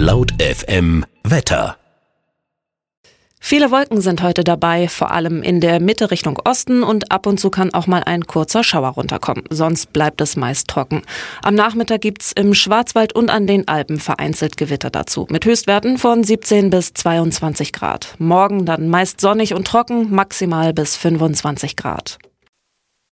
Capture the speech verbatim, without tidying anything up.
Laut F M Wetter. Viele Wolken sind heute dabei, vor allem in der Mitte Richtung Osten, und ab und zu kann auch mal ein kurzer Schauer runterkommen. Sonst bleibt es meist trocken. Am Nachmittag gibt's im Schwarzwald und an den Alpen vereinzelt Gewitter dazu, mit Höchstwerten von siebzehn bis zweiundzwanzig Grad. Morgen dann meist sonnig und trocken, maximal bis fünfundzwanzig Grad.